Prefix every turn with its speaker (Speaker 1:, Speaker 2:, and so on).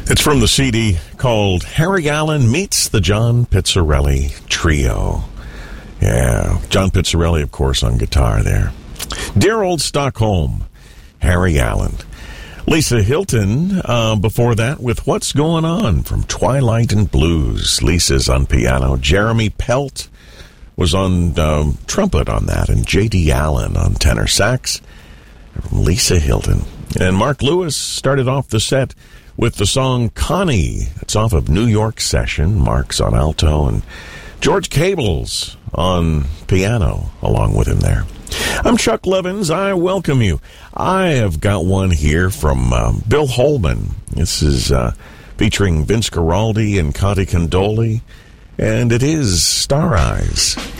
Speaker 1: It's from the CD called Harry Allen Meets the John Pizzarelli Trio. Yeah, John Pizzarelli, of course, on guitar there. Dear Old Stockholm, Harry Allen. Lisa Hilton, before that, with What's Going On from Twilight and Blues. Lisa's on piano. Jeremy Pelt was on trumpet on that, and J.D. Allen on tenor sax. Lisa Hilton. And Mark Lewis started off the set with the song Connie. It's off of New York Session. Mark's on alto, and George Cable's on piano along with him there. I'm Chuck Levins. I welcome you. I have got one here from Bill Holman. This is featuring Vince Guaraldi and Conte Candoli, and it is Star Eyes.